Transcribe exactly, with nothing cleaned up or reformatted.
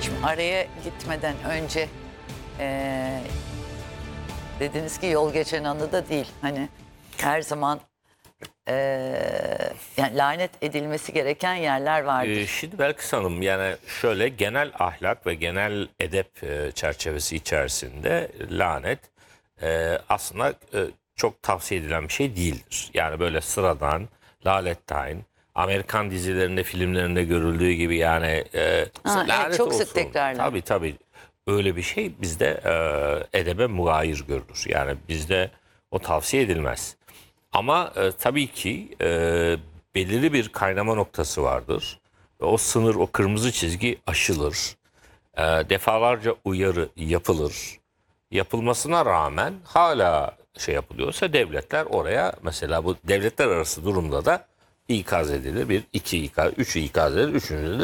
Şimdi araya gitmeden önce eee, dediniz ki yol geçen anı da değil. Hani her zaman eee, yani lanet edilmesi gereken yerler vardır. Ee, Şimdi Belkıs Hanım, yani şöyle genel ahlak ve genel edep e, çerçevesi içerisinde lanet e, aslında e, çok tavsiye edilen bir şey değildir. Yani böyle sıradan, lalettayn, Amerikan dizilerinde, filmlerinde görüldüğü gibi yani e, Ha, evet, lanet çok sık olsun. tekrarlar. Tabii tabii. Öyle bir şey bizde e, edebe muayir görülür. Yani bizde o tavsiye edilmez. Ama e, tabii ki e, belirli bir kaynama noktası vardır. Ve o sınır, o kırmızı çizgi aşılır. E, defalarca uyarı yapılır. Yapılmasına rağmen hala şey yapılıyorsa devletler oraya, mesela bu devletler arası durumda da ikaz edilir. Bir, iki ikaz, üç ikaz edilir, üçüncü de